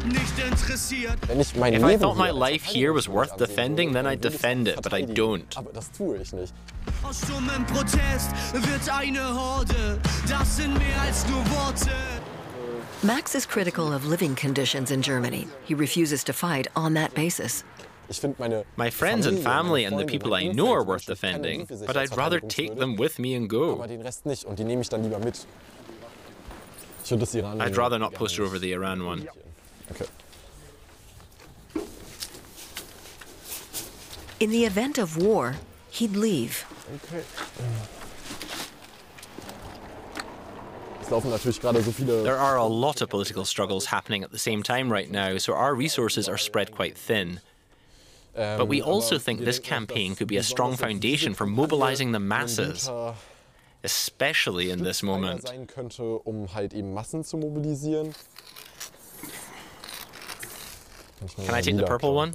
If I thought my life here was worth defending, then I'd defend it, but I don't. Max is critical of living conditions in Germany. He refuses to fight on that basis. My friends and family and the people I know are worth defending, but I'd rather take them with me and go. I'd rather not poster over the Iran one. In the event of war, he'd leave. There are a lot of political struggles happening at the same time right now, so our resources are spread quite thin. But we also think this campaign could be a strong foundation for mobilizing the masses, especially in this moment. Can I take the purple one?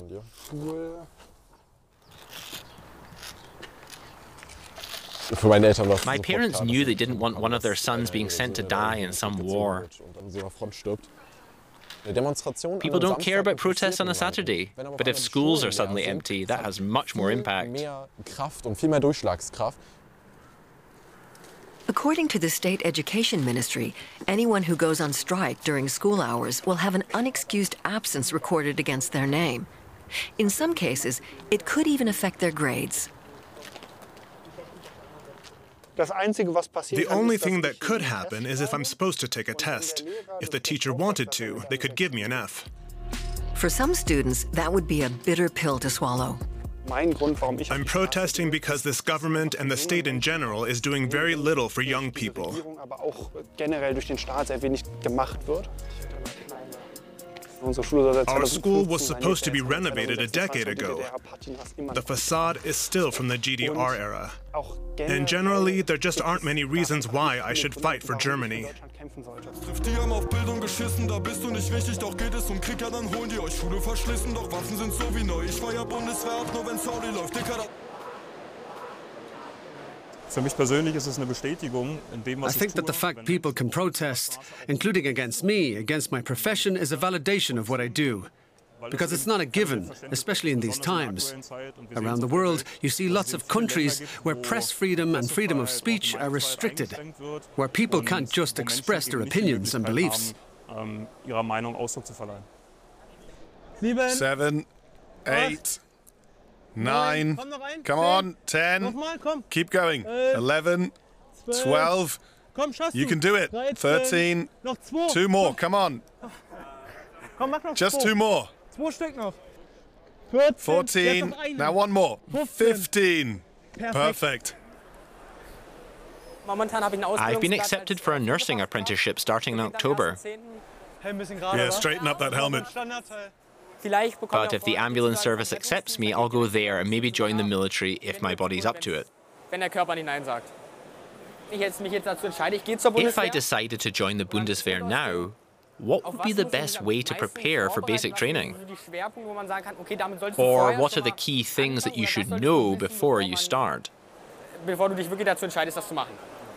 My parents knew they didn't want one of their sons being sent to die in some war. People don't care about protests on a Saturday, but if schools are suddenly empty, that has much more impact. According to the State Education Ministry, anyone who goes on strike during school hours will have an unexcused absence recorded against their name. In some cases, it could even affect their grades. The only thing that could happen is if I'm supposed to take a test. If the teacher wanted to, they could give me an F. For some students, that would be a bitter pill to swallow. I'm protesting because this government and the state in general is doing very little for young people. Our school was supposed to be renovated a decade ago. The facade is still from the GDR era. And generally, there just aren't many reasons why I should fight for Germany. I think that the fact people can protest, including against me, against my profession, is a validation of what I do. Because it's not a given, especially in these times. Around the world, you see lots of countries where press freedom and freedom of speech are restricted, where people can't just express their opinions and beliefs. 7, 8, 9, come on, 10, keep going, 11, 12, you can do it, 13, 2 more, come on, just 2 more, 14, now 1 more, 15, perfect. I've been accepted for a nursing apprenticeship starting in October. Yeah, straighten up that helmet. But if the ambulance service accepts me, I'll go there and maybe join the military if my body's up to it. If I decided to join the Bundeswehr now, what would be the best way to prepare for basic training? Or what are the key things that you should know before you start? The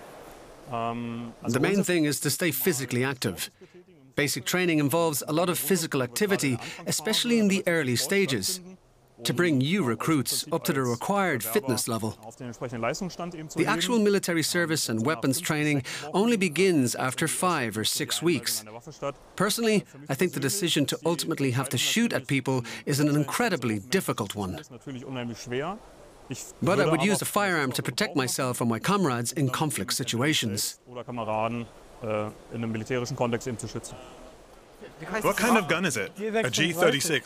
main thing is to stay physically active. Basic training involves a lot of physical activity, especially in the early stages, to bring you recruits up to the required fitness level. The actual military service and weapons training only begins after 5 or 6 weeks. Personally, I think the decision to ultimately have to shoot at people is an incredibly difficult one. But I would use a firearm to protect myself and my comrades in conflict situations. What kind of gun is it? A G36?